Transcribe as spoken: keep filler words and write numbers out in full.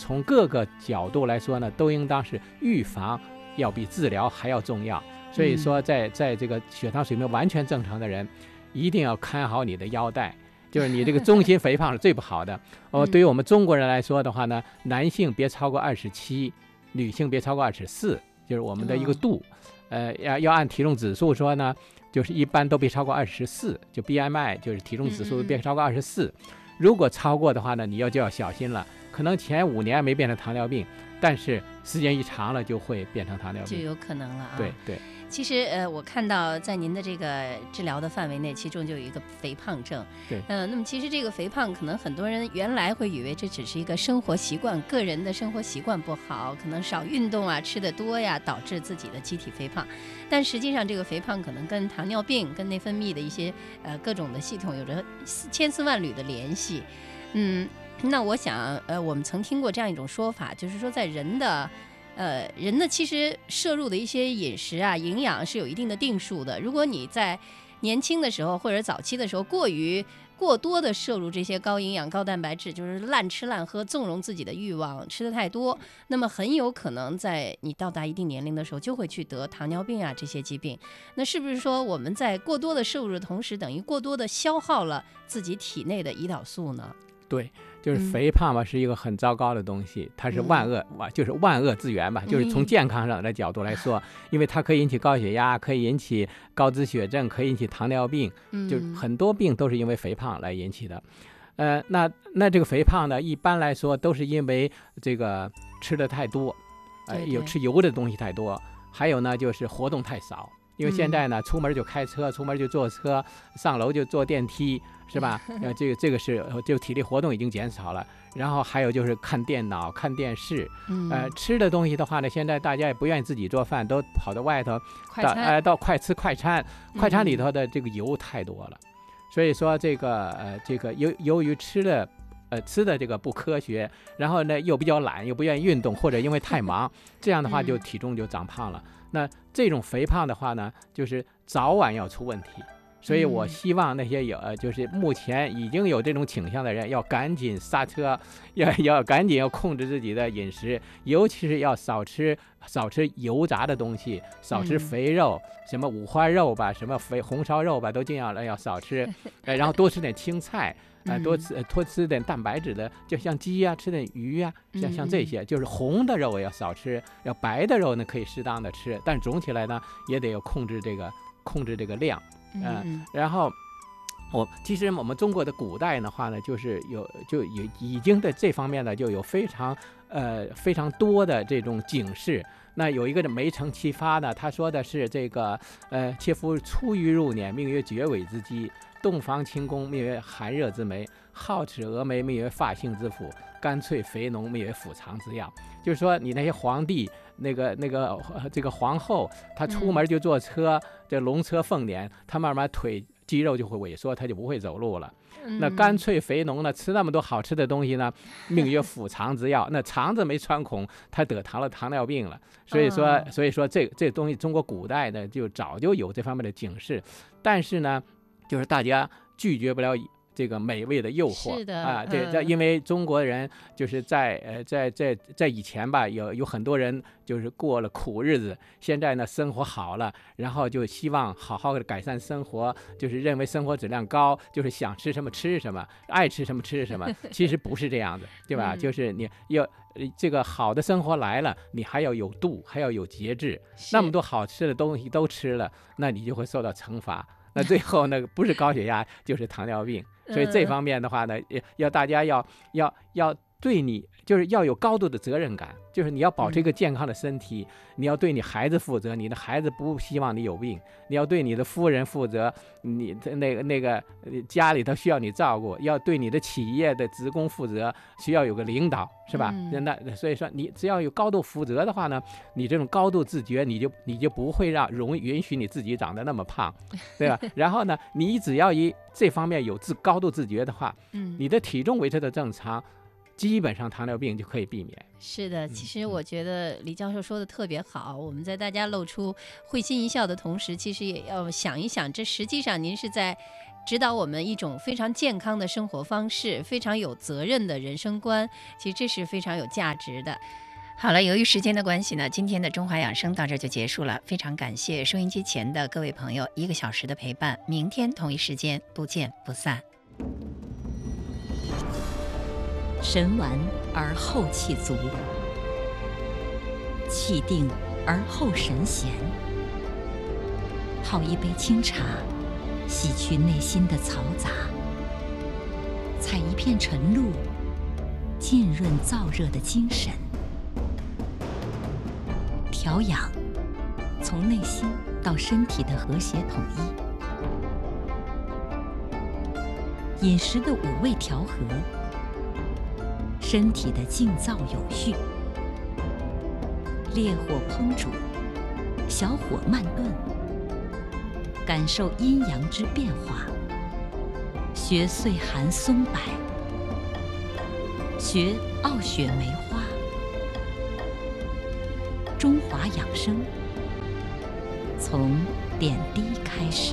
从各个角度来说呢，都应当是预防要比治疗还要重要。所以说在，在这个血糖水平完全正常的人，一定要看好你的腰带。就是你这个中心肥胖是最不好的。哦，对于我们中国人来说的话呢，男性别超过二十七，女性别超过二十四，就是我们的一个度。呃，要要按体重指数说呢，就是一般都别超过二十四，就 B M I 就是体重指数别超过二十四。如果超过的话呢，你要就要小心了。可能前五年没变成糖尿病，但是时间一长了就会变成糖尿病， 就有可能了啊。 对对。 其实呃，我看到在您的这个治疗的范围内，其中就有一个肥胖症。 对， 嗯、呃，那么其实这个肥胖，可能很多人原来会以为这只是一个生活习惯，个人的生活习惯不好，可能少运动啊，吃得多呀，导致自己的机体肥胖。但实际上，这个肥胖可能跟糖尿病、跟内分泌的一些呃各种的系统有着千丝万缕的联系。嗯，那我想，呃，我们曾听过这样一种说法，就是说在人的。呃，人呢其实摄入的一些饮食啊、营养是有一定的定数的。如果你在年轻的时候或者早期的时候过于过多的摄入这些高营养、高蛋白质，就是滥吃滥喝，纵容自己的欲望，吃的太多，那么很有可能在你到达一定年龄的时候，就会去得糖尿病啊这些疾病。那是不是说我们在过多的摄入的同时，等于过多的消耗了自己体内的胰岛素呢？ 对，就是肥胖嘛，是一个很糟糕的东西，它是万恶，嗯、就是万恶之源吧。就是从健康上的角度来说，嗯、因为它可以引起高血压，可以引起高脂血症，可以引起糖尿病，嗯、就很多病都是因为肥胖来引起的。呃，那那这个肥胖呢，一般来说都是因为这个吃的太多，呃，有吃油的东西太多，还有呢就是活动太少。因为现在呢，出门就开车，出门就坐车，上楼就坐电梯，是吧？呃，这个这个是就体力活动已经减少了。然后还有就是看电脑、看电视，呃，吃的东西的话呢，现在大家也不愿意自己做饭，都跑到外头，到呃到快吃快餐，快餐里头的这个油太多了，所以说这个呃这个由由于吃的。呃，吃的这个不科学，然后呢又比较懒，又不愿意运动，或者因为太忙，这样的话就体重就长胖了。那这种肥胖的话呢，就是早晚要出问题。所以我希望那些有呃，就是目前已经有这种倾向的人，要赶紧刹车，要要赶紧要控制自己的饮食，尤其是要少吃少吃油炸的东西，少吃肥肉，嗯、什么五花肉吧，什么肥红烧肉吧，都尽量要少吃，呃，然后多吃点青菜。呃、多吃多吃点蛋白质的，就像鸡啊，吃点鱼啊，像像这些，就是红的肉也要少吃，要白的肉呢可以适当的吃，但总体来呢也得要控制这个控制这个量，呃、嗯，然后我其实我们中国的古代的话呢，就是有就有已经在这方面呢就有非常呃非常多的这种警示。那有一个梅城启发呢，他说的是这个呃，切夫出于入年，命曰绝尾之机。洞房清宫，命曰寒热之梅；皓齿蛾眉，命曰发性之府；干脆肥浓，命曰腹肠之药。就是说，你那些皇帝，那个那个、呃、这个皇后，她出门就坐车，这龙车凤辇，她慢慢腿肌肉就会萎缩，她就不会走路了。那干脆肥浓呢，吃那么多好吃的东西呢，命曰腹肠之药。那肠子没穿孔，她得糖了糖尿病了。所以说，所以说这这东西，中国古代呢就早就有这方面的警示，但是呢。就是大家拒绝不了这个美味的诱惑， 是的啊，对，这、嗯、因为中国人就是在呃在在在以前吧，有有很多人就是过了苦日子，现在呢生活好了，然后就希望好好的改善生活，就是认为生活质量高，就是想吃什么吃什么，爱吃什么吃什么，其实不是这样的，对吧？嗯、就是你要这个好的生活来了，你还要有度，还要有节制，那么多好吃的东西都吃了，那你就会受到惩罚。那最后呢，不是高血压就是糖尿病，所以这方面的话呢，要大家要要要对你就是要有高度的责任感，就是你要保持一个健康的身体，你要对你孩子负责，你的孩子不希望你有病，你要对你的夫人负责，你的那个那个家里头需要你照顾，要对你的企业的职工负责，需要有个领导，是吧？嗯、那所以说你只要有高度负责的话呢，你这种高度自觉，你就你就不会让容允许你自己长得那么胖，对吧？然后呢，你只要以这方面有自高度自觉的话，嗯，你的体重维持的正常。基本上糖尿病就可以避免。 是的，其实我觉得李教授说的特别好，我们在大家露出会心一笑的同时，其实也要想一想，这实际上您是在指导我们一种非常健康的生活方式，非常有责任的人生观，其实这是非常有价值的。好了，由于时间的关系呢，今天的中华养生到这就结束了。非常感谢收音机前的各位朋友一个小时的陪伴，明天同一时间不见不散。 神完而后气足，气定而后神闲。泡一杯清茶，洗去内心的嘈杂；采一片晨露，浸润燥热的精神。调养，从内心到身体的和谐统一；饮食的五味调和，身体的静躁有序。烈火烹煮，小火慢炖，感受阴阳之变化。学岁寒松柏，学傲雪梅花。中华养生，从点滴开始。